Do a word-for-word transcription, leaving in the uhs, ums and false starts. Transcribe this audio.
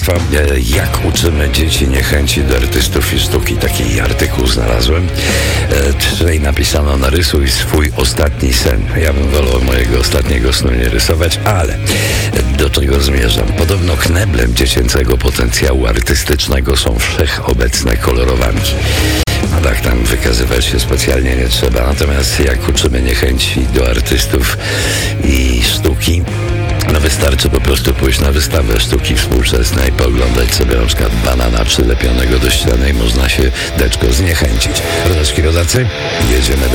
Państwa, jak uczymy dzieci niechęci do artystów i sztuki. Taki artykuł znalazłem. Tutaj napisano: narysuj swój ostatni sen. Ja bym wolał mojego ostatniego snu nie rysować, ale do czego zmierzam? Podobno kneblem dziecięcego potencjału artystycznego są wszechobecne kolorowanki. No tak, tam wykazywać się specjalnie nie trzeba. Natomiast jak uczymy niechęci do artystów i sztuki, no wystarczy po prostu pójść na wystawę sztuki współczesnej, pooglądać sobie na przykład banana przylepionego do ściany i można się, deczko, zniechęcić. Rodaczki, rodacy, jedziemy dalej.